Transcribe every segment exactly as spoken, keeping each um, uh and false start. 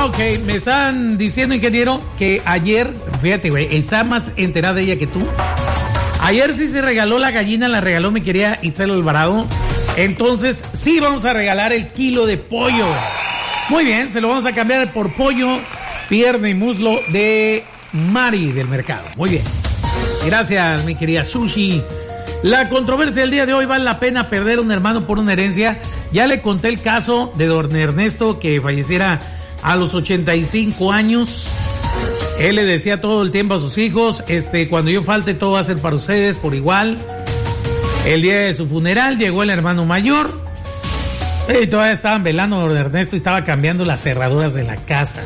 Ah, ok, me están diciendo, ingeniero, que ayer, fíjate, güey, está más enterada ella que tú. Ayer sí se regaló la gallina, la regaló mi querida Itzel Alvarado. Entonces, sí vamos a regalar el kilo de pollo. Muy bien, se lo vamos a cambiar por pollo, pierna y muslo de Mari del mercado. Muy bien. Gracias, mi querida Sushi. La controversia del día de hoy: ¿vale la pena perder un hermano por una herencia? Ya le conté el caso de don Ernesto, que falleciera a los ochenta y cinco años. Él le decía todo el tiempo a sus hijos, este, cuando yo falte todo va a ser para ustedes por igual. El día de su funeral llegó el hermano mayor y todavía estaban velando a don Ernesto y estaba cambiando las cerraduras de la casa.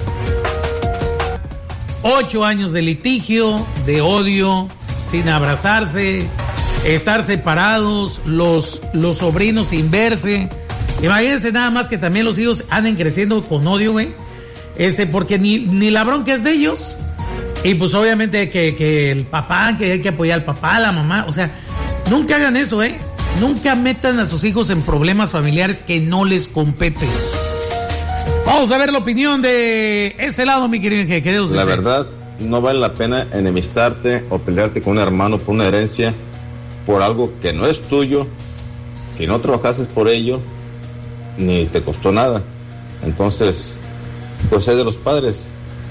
Ocho años de litigio, de odio, sin abrazarse, estar separados, los, los sobrinos sin verse. Imagínense nada más que también los hijos anden creciendo con odio, güey. Este, porque ni, ni la bronca es de ellos. Y pues obviamente que, que el papá, que hay que apoyar al papá, a la mamá. O sea, nunca hagan eso, ¿eh? Nunca metan a sus hijos en problemas familiares que no les competen. Vamos a ver la opinión de este lado, mi querido Inge. ¿Qué Dios La dice? verdad, no vale la pena enemistarte o pelearte con un hermano por una herencia, por algo que no es tuyo, que no trabajaste por ello, ni te costó nada. Entonces, pues es de los padres.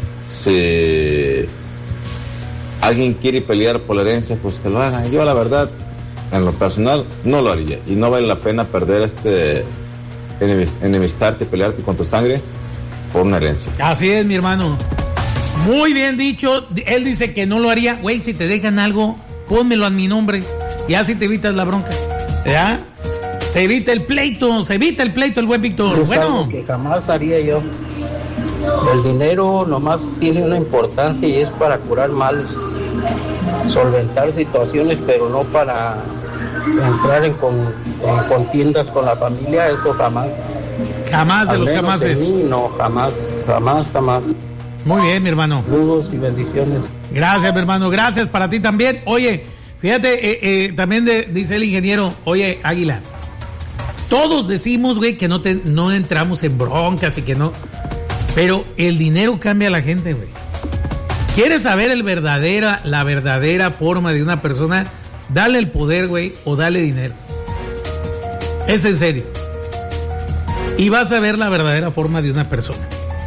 Si alguien quiere pelear por la herencia, pues que lo haga. Yo, la verdad, en lo personal, no lo haría. Y no vale la pena perder este, enemistarte, pelearte con tu sangre por una herencia. Así es, mi hermano. Muy bien dicho. Él dice que no lo haría. Güey, si te dejan algo, pónmelo a mi nombre. Y así te evitas la bronca. ¿Ya? Se evita el pleito, se evita el pleito, el buen Víctor. Es Bueno. algo que jamás haría yo. El dinero nomás tiene una importancia y es para curar males, solventar situaciones, pero no para entrar en, con, en contiendas con la familia. Eso jamás. Jamás de Al los menos jamases. en mí, no, jamás, jamás, jamás. Muy bien, mi hermano. Saludos y bendiciones. Gracias, mi hermano. Gracias para ti también. Oye, fíjate, eh, eh, también de, dice el ingeniero, oye, Águila, todos decimos, güey, que no, te, no entramos en broncas y que no... Pero el dinero cambia a la gente, güey. ¿Quieres saber el verdadera, la verdadera forma de una persona? Dale el poder, güey, o dale dinero. Es en serio. Y vas a ver la verdadera forma de una persona.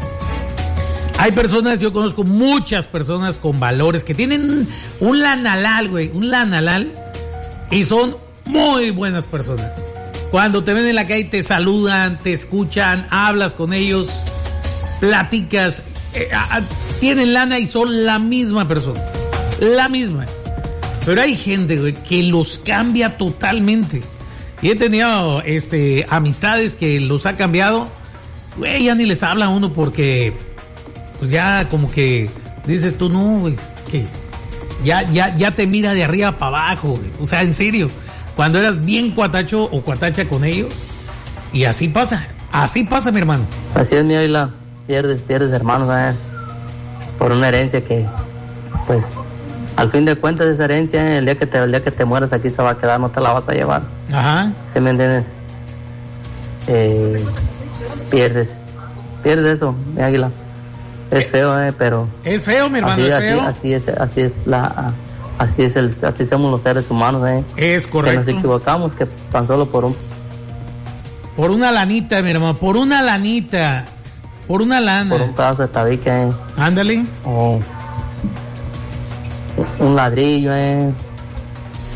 Hay personas, yo conozco muchas personas con valores que tienen un lanalal, güey, un lanalal, y son muy buenas personas. Cuando te ven en la calle te saludan, te escuchan, hablas con ellos, platicas, eh, a, a, tienen lana y son la misma persona, la misma. Pero hay gente, güey, que los cambia totalmente. Y he tenido este, amistades que los ha cambiado, güey, ya ni les habla a uno porque, pues ya como que dices tú, no, güey, que ya, ya, ya te mira de arriba para abajo, güey. O sea, en serio, cuando eras bien cuatacho o cuatacha con ellos, y así pasa, así pasa, mi hermano. Así es, mi Águila. Pierdes, pierdes hermanos, ¿eh? Por una herencia que, pues, al fin de cuentas esa herencia, el día que te, el día que te mueras aquí se va a quedar, no te la vas a llevar. Ajá. ¿Sí me entiendes? Eh, pierdes, pierdes eso, mi Águila. Es feo, eh, pero es feo, mi hermano, así, es feo. Así, así es, así es la, así es el, así somos los seres humanos, eh. Es correcto. Que nos equivocamos, que tan solo por un, por una lanita, mi hermano, por una lanita. Por una lana. Por un pedazo de tabique, eh. Ándale. O un ladrillo, eh.